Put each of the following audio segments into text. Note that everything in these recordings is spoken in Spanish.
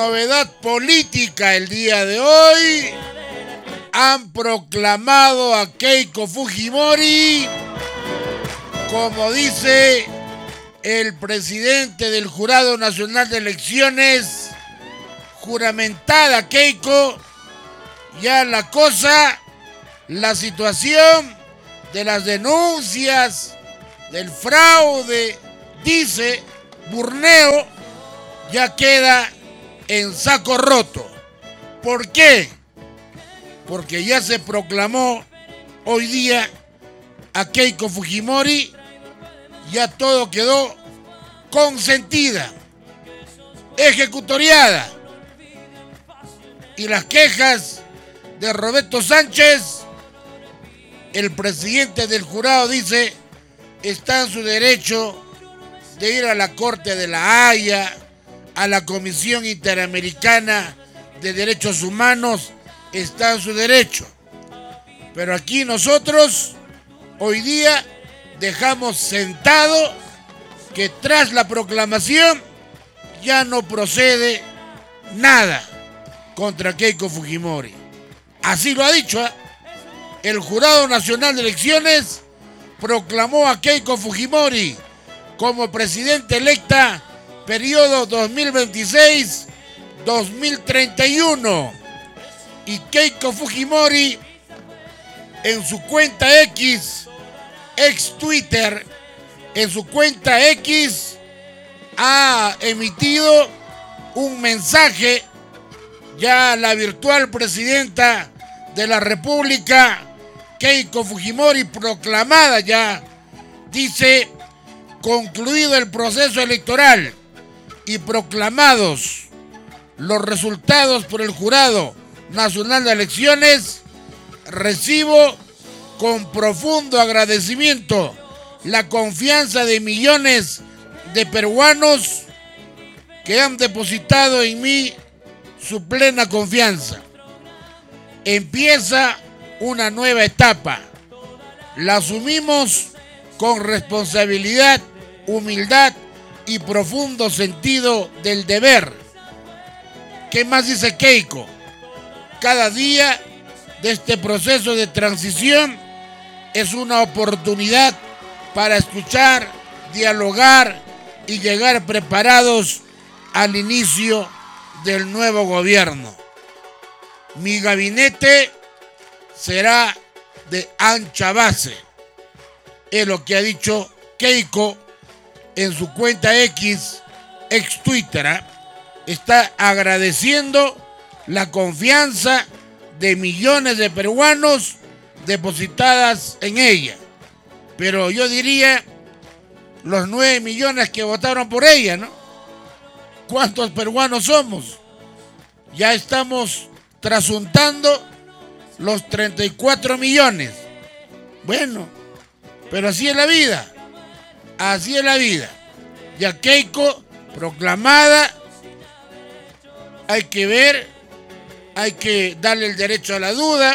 Novedad política el día de hoy. Han proclamado a Keiko Fujimori, como dice el presidente del Jurado Nacional de Elecciones, juramentada Keiko. Ya la situación de las denuncias, del fraude, dice Burneo, ya queda en saco roto. ¿Por qué? Porque ya se proclamó hoy día a Keiko Fujimori, ya todo quedó consentida, ejecutoriada. Y las quejas de Roberto Sánchez, el presidente del jurado, dice, está en su derecho de ir a la Corte de la Haya, a la Comisión Interamericana de Derechos Humanos, está en su derecho. Pero aquí nosotros, hoy día, dejamos sentado que tras la proclamación ya no procede nada contra Keiko Fujimori. Así lo ha dicho, ¿eh? El Jurado Nacional de Elecciones proclamó a Keiko Fujimori como presidenta electa periodo 2026-2031. Y Keiko Fujimori en su cuenta X, ex Twitter, en su cuenta X, ha emitido un mensaje. Ya la virtual presidenta de la República, Keiko Fujimori, proclamada ya, dice: concluido el proceso electoral y proclamados los resultados por el Jurado Nacional de Elecciones, recibo con profundo agradecimiento la confianza de millones de peruanos que han depositado en mí su plena confianza. Empieza una nueva etapa. La asumimos con responsabilidad, humildad y profundo sentido del deber. ¿Qué más dice Keiko? Cada día de este proceso de transición es una oportunidad para escuchar, dialogar y llegar preparados al inicio del nuevo gobierno. Mi gabinete será de ancha base, es lo que ha dicho Keiko en su cuenta X, ex Twitter, ¿eh? Está agradeciendo la confianza de millones de peruanos depositadas en ella. Pero yo diría los 9 millones que votaron por ella, ¿no? ¿Cuántos peruanos somos? Ya estamos trasuntando los 34 millones. Bueno, pero así es la vida. Así es la vida. Ya Keiko proclamada, hay que ver, hay que darle el derecho a la duda.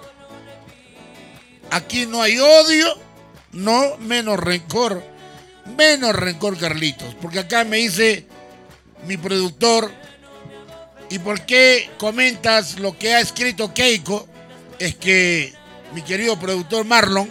Aquí no hay odio, no, menos rencor, Carlitos. Porque acá me dice mi productor, ¿y por qué comentas lo que ha escrito Keiko? Es que mi querido productor Marlon,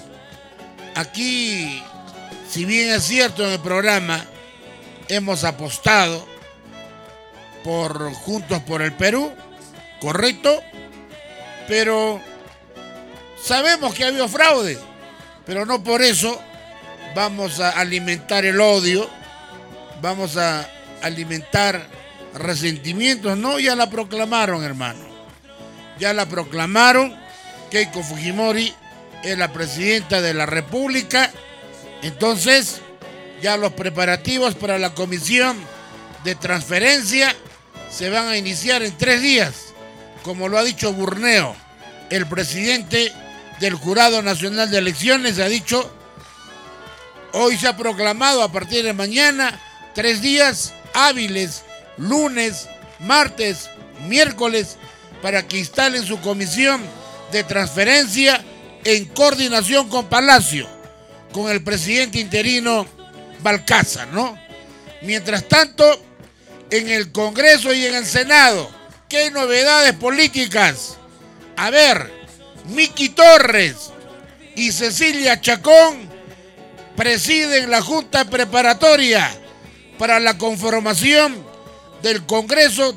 aquí, si bien es cierto, en el programa hemos apostado por Juntos por el Perú, correcto, pero sabemos que ha habido fraude, pero no por eso vamos a alimentar el odio, vamos a alimentar resentimientos. No, ya la proclamaron, hermano. Ya la proclamaron. Keiko Fujimori es la presidenta de la República. Entonces, ya los preparativos para la comisión de transferencia se van a iniciar en 3 días, como lo ha dicho Burneo, el presidente del Jurado Nacional de Elecciones. Ha dicho, hoy se ha proclamado a partir de mañana 3 días hábiles, lunes, martes, miércoles, para que instalen su comisión de transferencia en coordinación con Palacio, con el presidente interino Balcázar, ¿no? Mientras tanto, en el Congreso y en el Senado. ¿Qué novedades políticas? A ver, Miki Torres y Cecilia Chacón presiden la Junta Preparatoria para la conformación del Congreso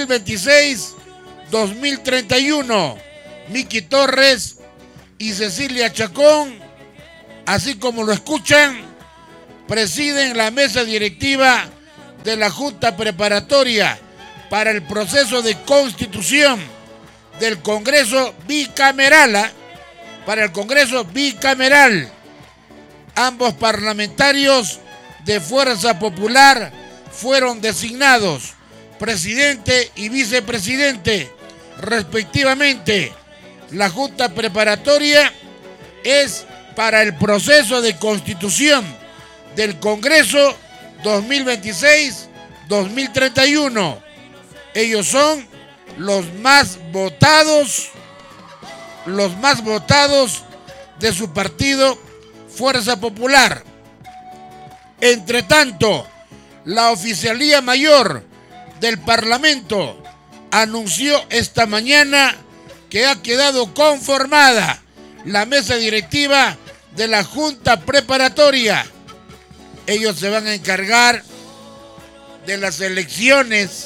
2026-2031. Miki Torres y Cecilia Chacón, así como lo escuchan, presiden la mesa directiva de la Junta Preparatoria para el proceso de constitución del Congreso bicameral, para el Congreso bicameral. Ambos parlamentarios de Fuerza Popular fueron designados presidente y vicepresidente, respectivamente. La Junta Preparatoria es para el proceso de constitución del Congreso 2026-2031. Ellos son los más votados de su partido Fuerza Popular. Entre tanto, la Oficialía Mayor del Parlamento anunció esta mañana que ha quedado conformada la mesa directiva de la Junta Preparatoria. Ellos se van a encargar de las elecciones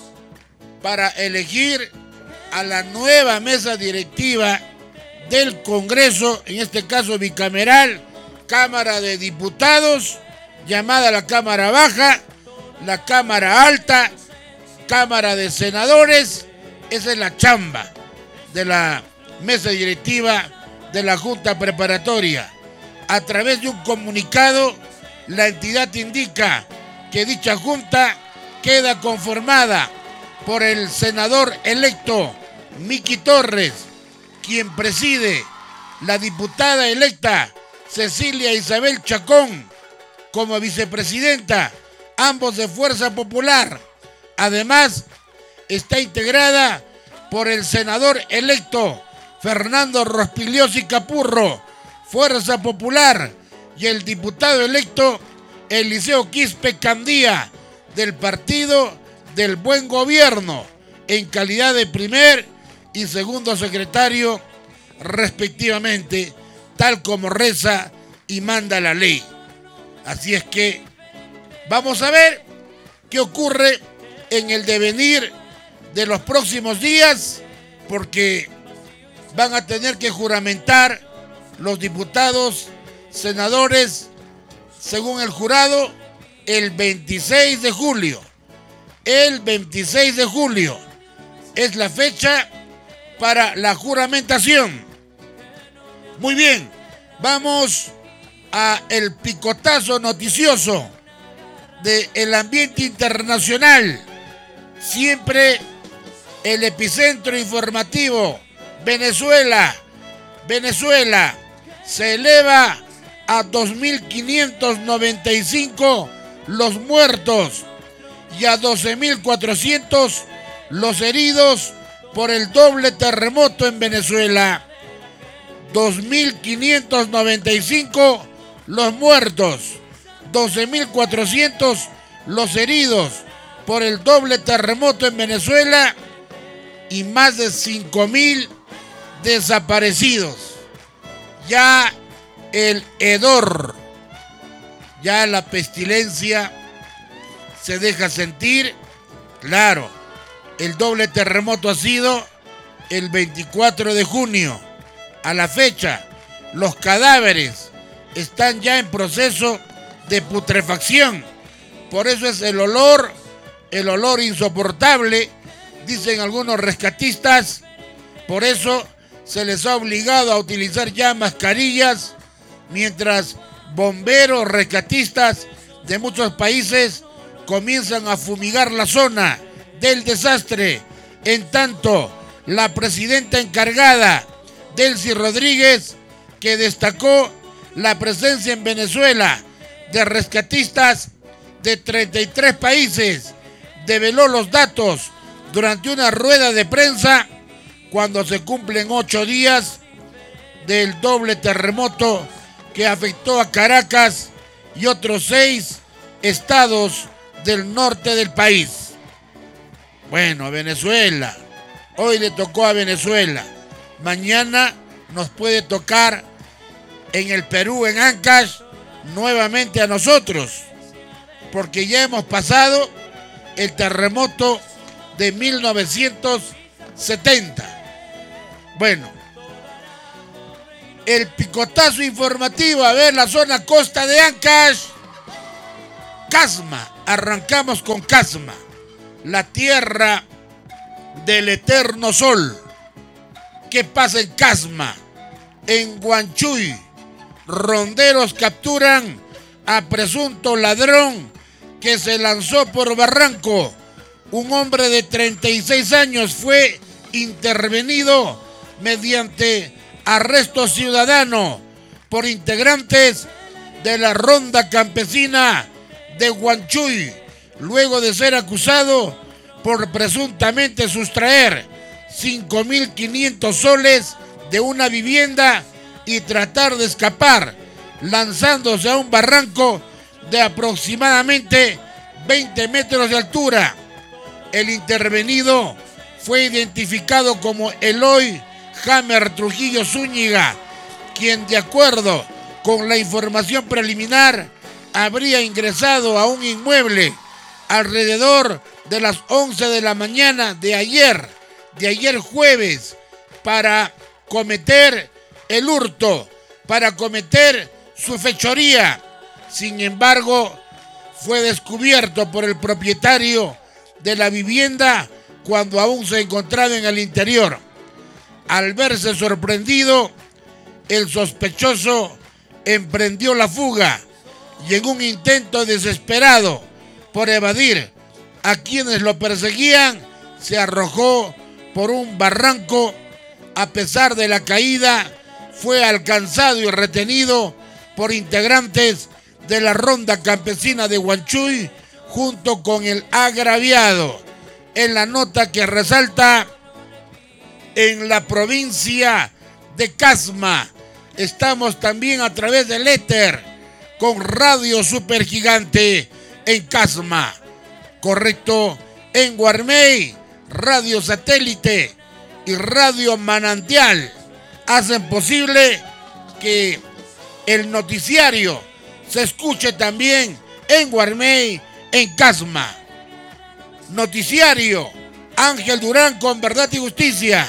para elegir a la nueva mesa directiva del Congreso, en este caso bicameral, Cámara de Diputados, llamada la Cámara Baja, la Cámara Alta, Cámara de Senadores. Esa es la chamba de la mesa directiva de la Junta Preparatoria. A través de un comunicado, la entidad indica que dicha junta queda conformada por el senador electo Miki Torres, quien preside, la diputada electa Cecilia Isabel Chacón como vicepresidenta, ambos de Fuerza Popular. Además, está integrada por el senador electo Fernando Rospigliosi Capurro, Fuerza Popular, y el diputado electo Eliseo Quispe Candía, del Partido del Buen Gobierno, en calidad de primer y segundo secretario, respectivamente, tal como reza y manda la ley. Así es que vamos a ver qué ocurre en el devenir de los próximos días, porque van a tener que juramentar los diputados, senadores, según el jurado, el 26 de julio. El 26 de julio es la fecha para la juramentación. Muy bien, vamos a el picotazo noticioso del ambiente internacional. Siempre el epicentro informativo. Venezuela se eleva a 2.595 los muertos y a 12.400 los heridos por el doble terremoto en Venezuela. 2.595 los muertos, 12.400 los heridos por el doble terremoto en Venezuela y más de 5.000 desaparecidos. Ya el hedor, ya la pestilencia se deja sentir. Claro, el doble terremoto ha sido el 24 de junio. A la fecha, los cadáveres están ya en proceso de putrefacción. Por eso es el olor insoportable, dicen algunos rescatistas. Por eso se les ha obligado a utilizar ya mascarillas, mientras bomberos rescatistas de muchos países comienzan a fumigar la zona del desastre. En tanto, la presidenta encargada, Delcy Rodríguez, que destacó la presencia en Venezuela de rescatistas de 33 países, develó los datos durante una rueda de prensa cuando se cumplen 8 días del doble terremoto que afectó a Caracas y otros 6 estados del norte del país. Bueno, Venezuela. Hoy le tocó a Venezuela. Mañana nos puede tocar en el Perú, en Ancash, nuevamente a nosotros. Porque ya hemos pasado el terremoto de 1970. Bueno, el picotazo informativo, a ver, la zona costa de Ancash. Casma, arrancamos con Casma, la tierra del eterno sol. ¿Qué pasa en Casma? En Huanchuy, ronderos capturan a presunto ladrón que se lanzó por barranco. Un hombre de 36 años fue intervenido mediante arresto ciudadano por integrantes de la ronda campesina de Huanchuy, luego de ser acusado por presuntamente sustraer 5.500 soles de una vivienda y tratar de escapar, lanzándose a un barranco de aproximadamente 20 metros de altura. El intervenido fue identificado como Eloy Hammer Trujillo Zúñiga, quien, de acuerdo con la información preliminar, habría ingresado a un inmueble alrededor de las 11 de la mañana de ayer jueves, para cometer el hurto, para cometer su fechoría. Sin embargo, fue descubierto por el propietario de la vivienda cuando aún se encontraba en el interior. Al verse sorprendido, el sospechoso emprendió la fuga y, en un intento desesperado por evadir a quienes lo perseguían, se arrojó por un barranco. A pesar de la caída, fue alcanzado y retenido por integrantes de la ronda campesina de Huanchuy junto con el agraviado. En la nota que resalta, en la provincia de Casma, estamos también a través del éter con Radio Supergigante en Casma. Correcto, en Guarmey, Radio Satélite y Radio Manantial hacen posible que el noticiario se escuche también en Guarmey, en Casma. Noticiario Ángel Durán con Verdad y Justicia.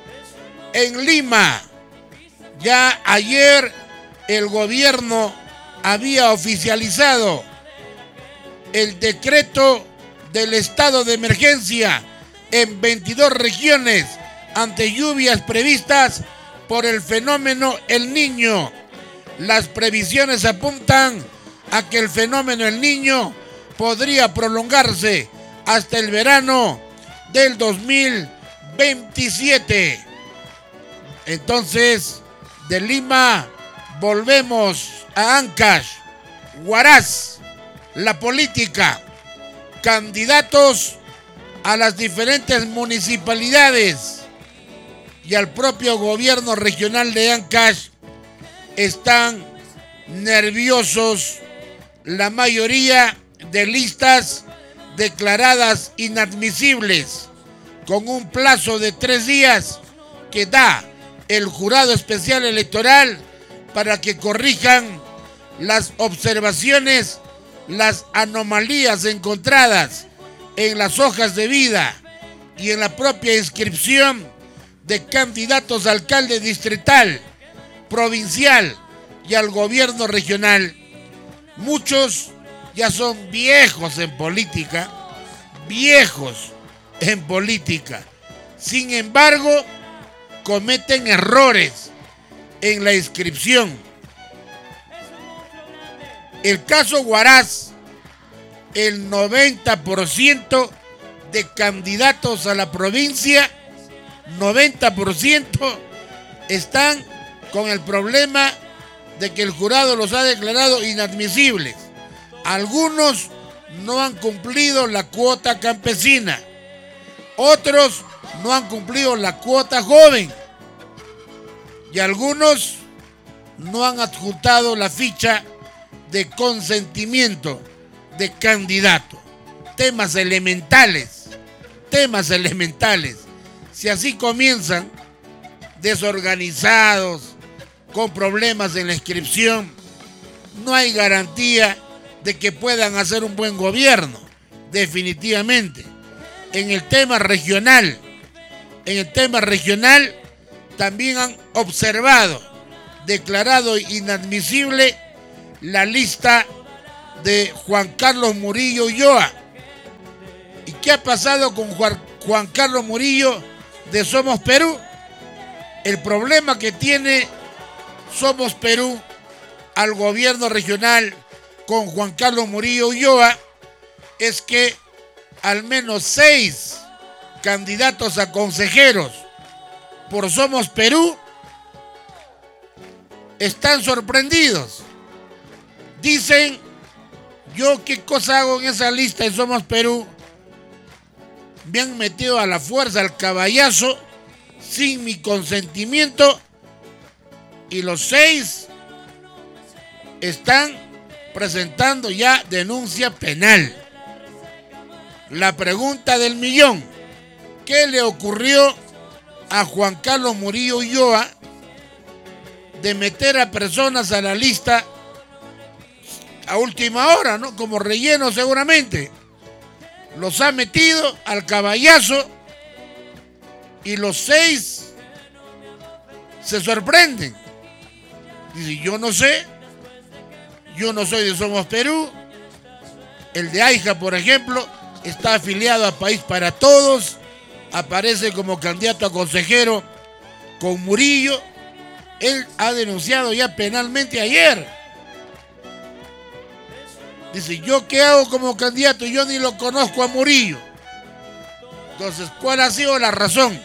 En Lima, ya ayer el gobierno había oficializado el decreto del estado de emergencia en 22 regiones ante lluvias previstas por el fenómeno El Niño. Las previsiones apuntan a que el fenómeno El Niño podría prolongarse hasta el verano del 2027. Entonces, de Lima volvemos a Ancash. Huaraz, la política, candidatos a las diferentes municipalidades y al propio gobierno regional de Ancash están nerviosos. La mayoría de listas declaradas inadmisibles, con un plazo de 3 días que da el Jurado Especial Electoral para que corrijan las observaciones, las anomalías encontradas en las hojas de vida y en la propia inscripción de candidatos a alcalde distrital, provincial y al gobierno regional. Muchos ya son viejos en política, Sin embargo, cometen errores en la inscripción. El caso Huaraz, el 90% de candidatos a la provincia, 90% están con el problema de que el jurado los ha declarado inadmisibles. Algunos no han cumplido la cuota campesina, otros no han cumplido la cuota joven y algunos no han adjuntado la ficha de consentimiento de candidato. Temas elementales temas elementales. Si así comienzan, desorganizados, con problemas en la inscripción, no hay garantía de que puedan hacer un buen gobierno, definitivamente. En el tema regional también han observado, declarado inadmisible la lista de Juan Carlos Murillo Ulloa. ¿Y qué ha pasado con Juan Carlos Murillo de Somos Perú? El problema que tiene Somos Perú al gobierno regional con Juan Carlos Murillo Ulloa es que al menos 6 candidatos a consejeros por Somos Perú están sorprendidos. Dicen, yo qué cosa hago en esa lista de Somos Perú. Me han metido a la fuerza, al caballazo, sin mi consentimiento, y los 6 están presentando ya denuncia penal. La pregunta del millón: ¿qué le ocurrió a Juan Carlos Murillo Ulloa de meter a personas a la lista a última hora, ¿no? Como relleno seguramente. Los ha metido al caballazo y los 6 se sorprenden. Dice, yo no sé, yo no soy de Somos Perú. El de Aija, por ejemplo, está afiliado a País para Todos, aparece como candidato a consejero con Murillo. Él ha denunciado ya penalmente ayer. Dice, ¿yo qué hago como candidato? Yo ni lo conozco a Murillo. Entonces, ¿cuál ha sido la razón?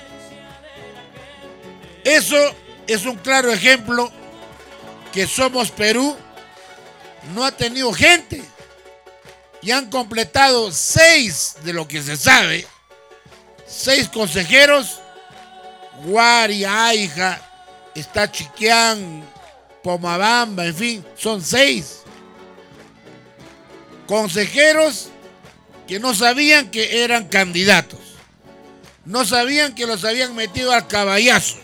Eso es un claro ejemplo que Somos Perú no ha tenido gente. Y han completado 6 de lo que se sabe. 6 consejeros. Guari, Aija, está Chiquián, Pomabamba, en fin, son 6 consejeros que no sabían que eran candidatos, no sabían que los habían metido al caballazo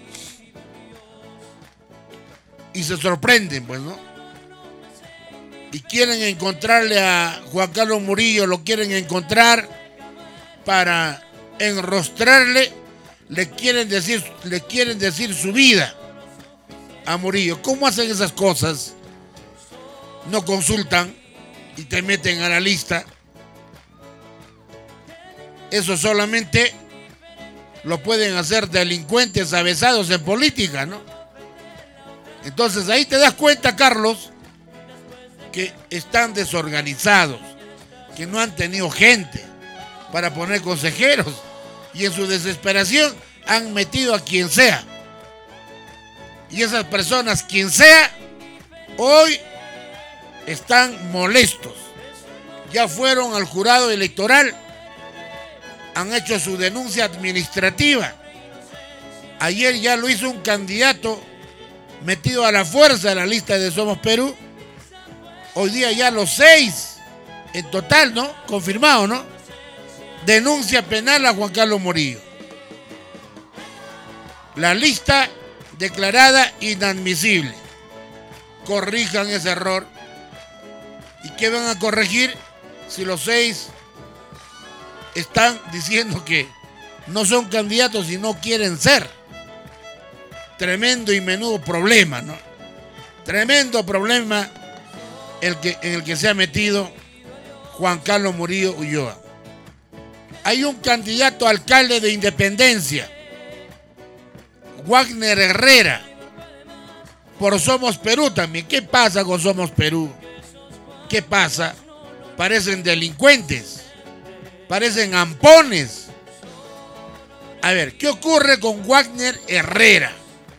y se sorprenden, pues, ¿no? Y quieren encontrarle a Juan Carlos Murillo, lo quieren encontrar para enrostrarle, le quieren decir su vida a Murillo. ¿Cómo hacen esas cosas? No consultan y te meten a la lista. Eso solamente lo pueden hacer delincuentes avesados en política, ¿no? Entonces ahí te das cuenta, Carlos, que están desorganizados, que no han tenido gente para poner consejeros y en su desesperación han metido a quien sea. Y esas personas, quien sea, hoy están molestos. Ya fueron al jurado electoral, han hecho su denuncia administrativa. Ayer ya lo hizo un candidato metido a la fuerza en la lista de Somos Perú. Hoy día ya los 6 en total, ¿no? Confirmado, ¿no? Denuncia penal a Juan Carlos Murillo. La lista declarada inadmisible. Corrijan ese error. ¿Y qué van a corregir si los 6 están diciendo que no son candidatos y no quieren ser? Tremendo y menudo problema, ¿no? Tremendo problema en el que se ha metido Juan Carlos Murillo Ulloa. Hay un candidato a alcalde de Independencia, Wagner Herrera, por Somos Perú también. ¿Qué pasa con Somos Perú? ¿Qué pasa? Parecen delincuentes, parecen ampones. A ver, ¿qué ocurre con Wagner Herrera?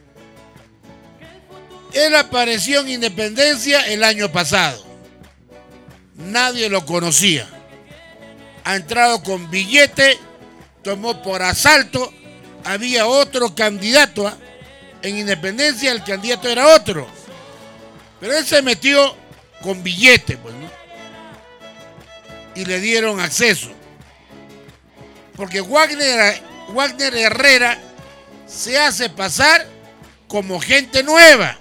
Él apareció en Independencia el año pasado. Nadie lo conocía. Ha entrado con billete, tomó por asalto. Había otro candidato en Independencia, el candidato era otro. Pero él se metió con billete, pues, ¿no? Y le dieron acceso. Porque Wagner Herrera se hace pasar como gente nueva.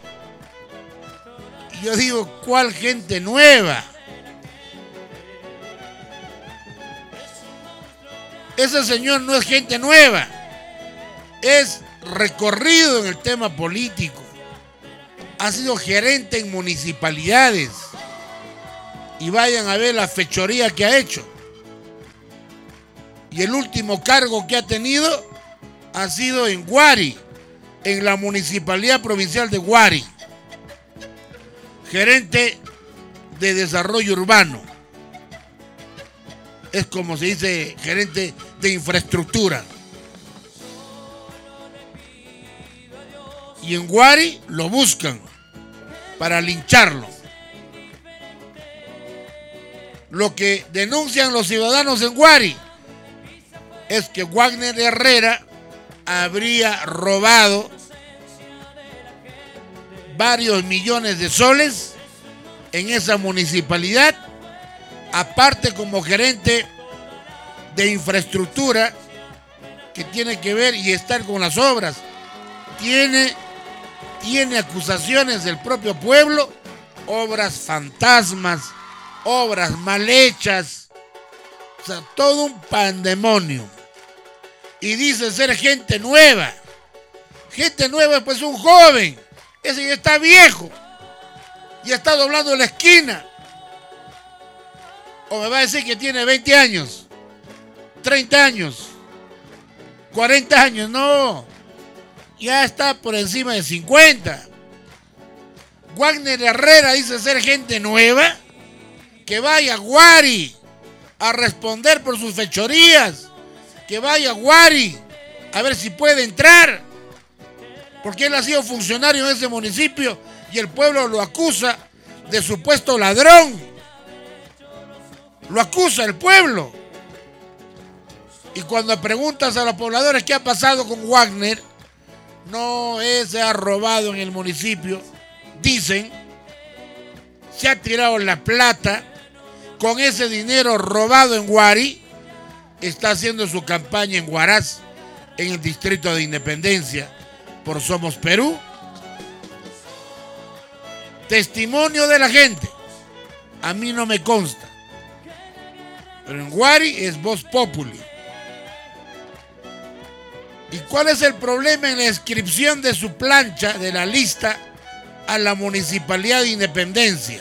Y yo digo, ¿cuál gente nueva? Ese señor no es gente nueva, es recorrido en el tema político, ha sido gerente en municipalidades y vayan a ver la fechoría que ha hecho. Y el último cargo que ha tenido ha sido en Guari, en la Municipalidad Provincial de Guari, gerente de desarrollo urbano. Es como se dice, gerente de infraestructura. Y en Guari lo buscan para lincharlo. Lo que denuncian los ciudadanos en Guari es que Wagner Herrera habría robado varios millones de soles en esa municipalidad, aparte como gerente de infraestructura que tiene que ver y estar con las obras. Tiene acusaciones del propio pueblo, obras fantasmas, obras mal hechas, o sea, todo un pandemonio. Y dice ser gente nueva. Gente nueva es pues un joven, ese ya está viejo, ya está doblando la esquina. O me va a decir que tiene 20 años, 30 años, 40 años, no, ya está por encima de 50. Wagner Herrera dice ser gente nueva, que vaya a Guari a responder por sus fechorías, que vaya a Guari a ver si puede entrar, porque él ha sido funcionario en ese municipio y el pueblo lo acusa de supuesto ladrón. Lo acusa el pueblo. Y cuando preguntas a los pobladores qué ha pasado con Wagner, no, se ha robado en el municipio. Dicen, se ha tirado la plata. Con ese dinero robado en Guari, está haciendo su campaña en Huaraz, en el distrito de Independencia, por Somos Perú. Testimonio de la gente. A mí no me consta. Pero en Guari es Voz Populi. ¿Y cuál es el problema en la inscripción de su plancha de la lista a la Municipalidad de Independencia?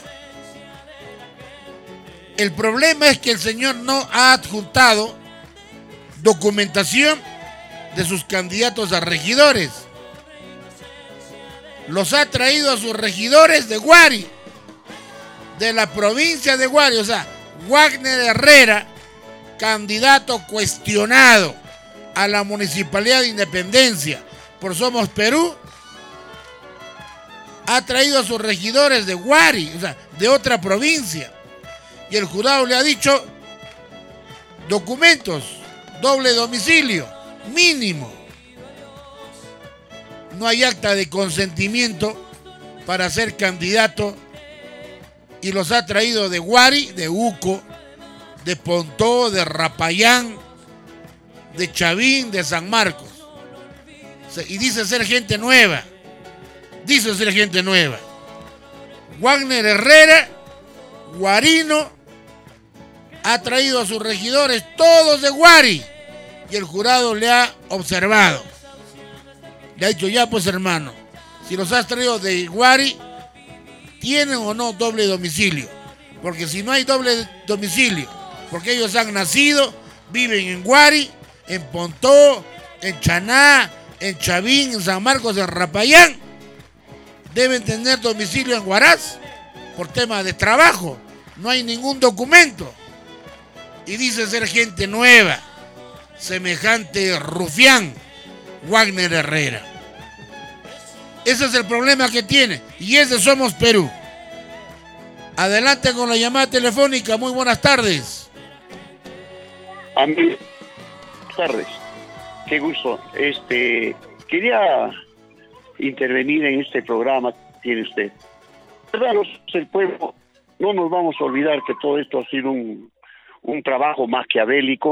El problema es que el señor no ha adjuntado documentación de sus candidatos a regidores. Los ha traído a sus regidores de Guari, de la provincia de Guari. O sea, Wagner Herrera, candidato cuestionado a la Municipalidad de Independencia por Somos Perú, ha traído a sus regidores de Guari, o sea, de otra provincia. Y el jurado le ha dicho documentos, doble domicilio, mínimo. No hay acta de consentimiento para ser candidato y los ha traído de Guari, de Uco, de Pontó, de Rapayán, de Chavín, de San Marcos. Y dice ser gente nueva. Dice ser gente nueva. Wagner Herrera, guarino, ha traído a sus regidores todos de Guari y el jurado le ha observado. Le ha dicho, ya pues hermano, si los has traído de Guari, ¿tienen o no doble domicilio? Porque si no hay doble domicilio, porque ellos han nacido, viven en Guari, en Pontó, en Chaná, en Chavín, en San Marcos, en Rapayán, deben tener domicilio en Huaraz por tema de trabajo. No hay ningún documento. Y dice ser gente nueva, semejante rufián, Wagner Herrera. Ese es el problema que tiene. Y ese Somos Perú. Adelante con la llamada telefónica. Muy buenas tardes. Buenas tardes. Qué gusto. Quería intervenir en este programa que tiene usted. Hermanos, el pueblo, no nos vamos a olvidar que todo esto ha sido un trabajo maquiavélico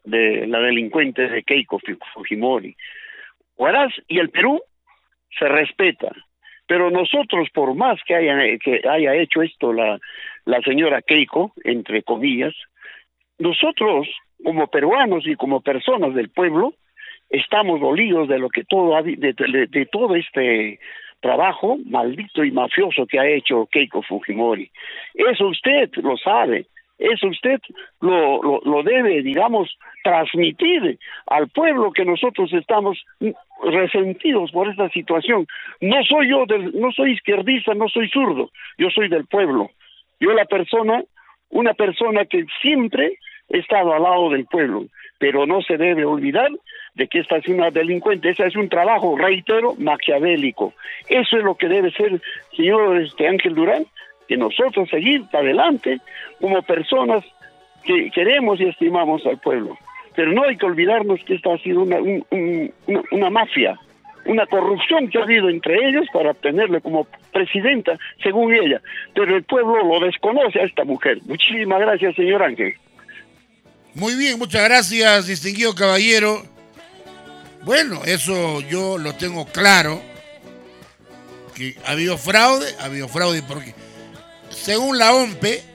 de la delincuente de Keiko Fujimori. Huaraz y el Perú se respeta, pero nosotros, por más que haya hecho esto la señora Keiko, entre comillas, nosotros como peruanos y como personas del pueblo estamos dolidos de lo que de todo este trabajo maldito y mafioso que ha hecho Keiko Fujimori. Eso usted lo sabe, eso usted lo debe, digamos, transmitir al pueblo, que nosotros estamos resentidos por esta situación. No soy izquierdista, no soy zurdo, yo soy del pueblo. Yo una persona que siempre he estado al lado del pueblo, pero no se debe olvidar de que esta es una delincuente, ese es un trabajo, reitero, maquiavélico. Eso es lo que debe ser, señor Ángel Durán, que nosotros seguir adelante como personas que queremos y estimamos al pueblo. Pero no hay que olvidarnos que esta ha sido una mafia, una corrupción que ha habido entre ellos para obtenerle como presidenta, según ella. Pero el pueblo lo desconoce a esta mujer. Muchísimas gracias, señor Ángel. Muy bien, muchas gracias, distinguido caballero. Bueno, eso yo lo tengo claro, que ha habido fraude porque según la OMPE,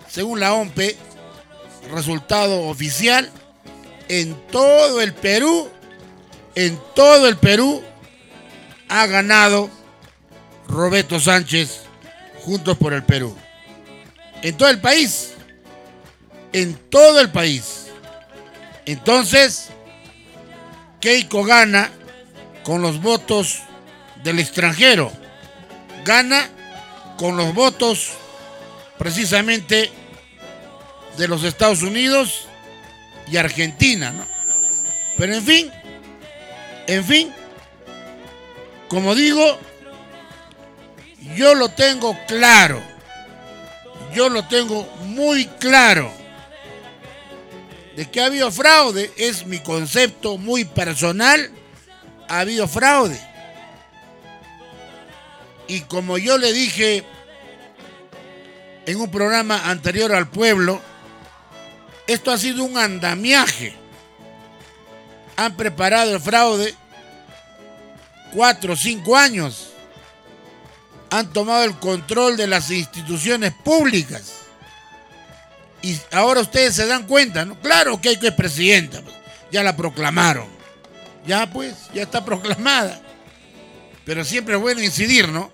resultado oficial, en todo el Perú, ha ganado Roberto Sánchez, Juntos por el Perú. En todo el país. Entonces, Keiko gana con los votos del extranjero, gana con los votos precisamente de los Estados Unidos y Argentina, ¿no? Pero en fin, como digo, yo lo tengo claro, yo lo tengo muy claro. De que ha habido fraude, es mi concepto muy personal, ha habido fraude. Y como yo le dije en un programa anterior al pueblo, esto ha sido un andamiaje. Han preparado el fraude 4 o 5 años. Han tomado el control de las instituciones públicas. Y ahora ustedes se dan cuenta, ¿no? Claro que Keiko es presidenta, pues, ya la proclamaron. Ya está proclamada. Pero siempre es bueno incidir, ¿no?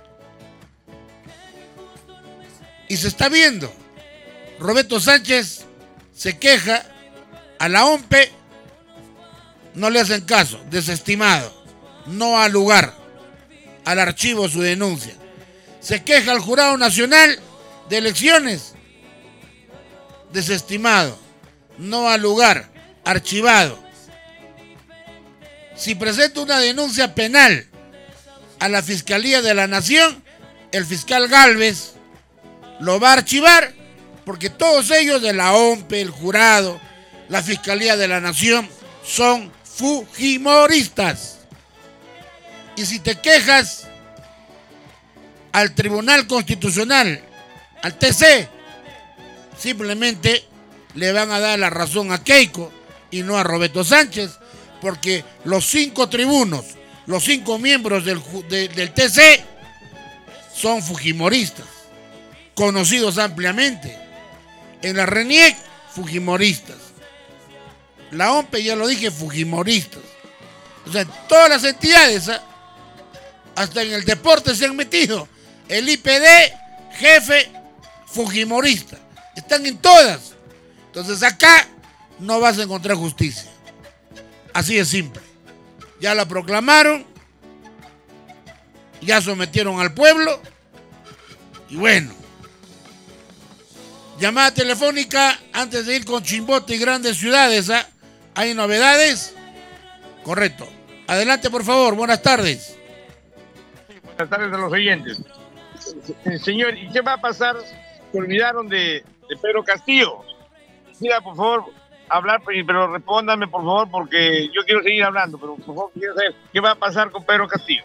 Y se está viendo. Roberto Sánchez se queja, a la OMPE no le hacen caso, desestimado, no al lugar, al archivo su denuncia. Se queja al Jurado Nacional de Elecciones, desestimado, no al lugar, archivado. Si presenta una denuncia penal a la Fiscalía de la Nación, el fiscal Gálvez lo va a archivar, porque todos ellos de la OMPE, el jurado, la Fiscalía de la Nación, son fujimoristas. Y si te quejas al Tribunal Constitucional, al TC, simplemente le van a dar la razón a Keiko y no a Roberto Sánchez, porque los 5 tribunos, los 5 miembros del TC son fujimoristas, conocidos ampliamente. En la RENIEC, fujimoristas. La OMPE, ya lo dije, fujimoristas. O sea, todas las entidades, hasta en el deporte se han metido. El IPD, jefe, fujimorista. Están en todas. Entonces acá no vas a encontrar justicia. Así de simple. Ya la proclamaron, ya sometieron al pueblo y bueno. Llamada telefónica antes de ir con Chimbote y grandes ciudades. ¿Hay novedades? Correcto. Adelante, por favor. Buenas tardes. Buenas tardes a los oyentes. Señor, ¿y qué va a pasar? Se olvidaron de Pedro Castillo. Mira, por favor, hablar, pero respóndame, por favor, porque yo quiero seguir hablando, pero por favor, quiero saber qué va a pasar con Pedro Castillo.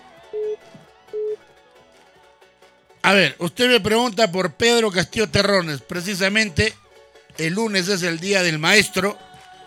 A ver, usted me pregunta por Pedro Castillo Terrones. Precisamente el lunes es el Día del Maestro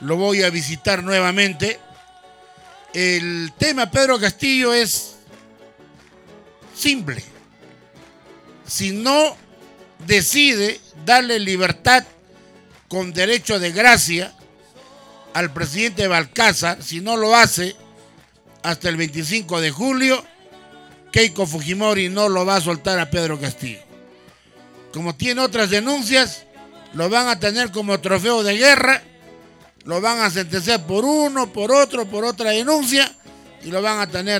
lo voy a visitar nuevamente. El tema Pedro Castillo es simple. Si no decide darle libertad con derecho de gracia al presidente Balcázar, si no lo hace hasta el 25 de julio, Keiko Fujimori no lo va a soltar a Pedro Castillo. Como tiene otras denuncias, lo van a tener como trofeo de guerra, lo van a sentenciar por uno, por otro, por otra denuncia, y lo van a tener